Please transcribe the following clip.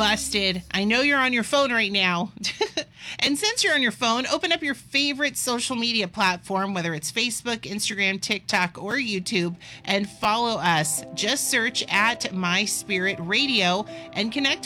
busted. I know you're on your phone right now. And since you're on your phone, open up your favorite social media platform, whether it's Facebook, Instagram, TikTok, or YouTube, and follow us. Just search at My Spirit Radio and connect